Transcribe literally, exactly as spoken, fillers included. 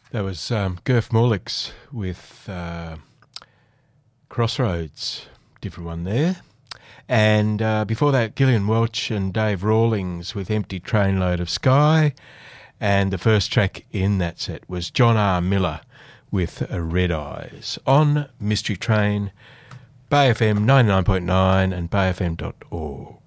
That was um, Gurf Morlix with uh, Crossroads, different one there. And uh, before that, Gillian Welch and Dave Rawlings with Empty Trainload of Sky. And the first track in that set was John R. Miller with Red Eyes on Mystery Train, Bay F M ninety-nine point nine and bay f m dot org.